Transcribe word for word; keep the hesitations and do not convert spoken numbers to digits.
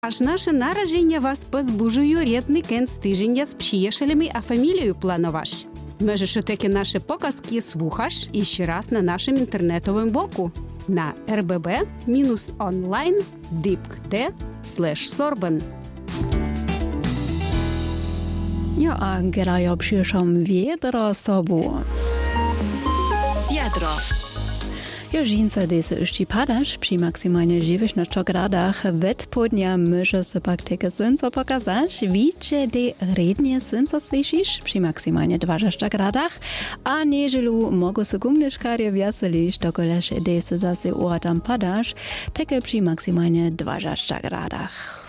Аж наше нараження вас позбужую рідний кінець тижня з приятелями а фамілію плануваш. Можеш отаки наші показки слухаш і ще раз на нашому інтернетовому боку на rbb-online.dipk.de slash sorben. Ja, a gerade ja przyszłam wiedro sobu. Wiedro. Jo žinca dese išči padaš pri maksimalne živešnočo gradach ved podnia može se pak teke synco pokazaš, víče de rednie synco svešiš pri maksimalne dvažašta gradach, a neželu mogu se gumniškarje veseliš, dokolež dese zase uatam padaš, teke pri maksimalne dvažašta gradach.